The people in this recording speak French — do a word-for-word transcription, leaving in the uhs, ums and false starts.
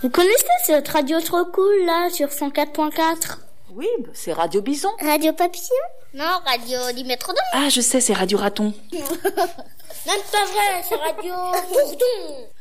Vous connaissez cette radio trop cool là sur cent quatre point quatre? Oui, c'est Radio Bison. Radio Papillon? Non, Radio Dimétrodon. Ah, je sais, c'est Radio Raton. Non, c'est pas vrai, c'est Radio Bourdon.